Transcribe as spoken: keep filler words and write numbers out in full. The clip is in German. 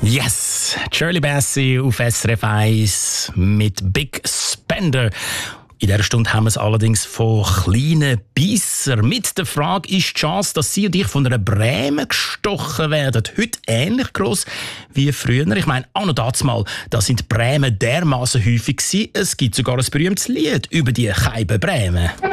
Yes! Shirley Bassey auf S R F eins mit Big Spender. In dieser Stunde haben wir es allerdings von kleinen Bisser. Mit der Frage, ist die Chance, dass Sie und ich von einer Breme gestochen werden, heute ähnlich gross wie früher? Ich meine, auch noch dazu mal, da sind die Bremen dermassen häufig gewesen. Es gibt sogar ein berühmtes Lied über die Keibenbremen.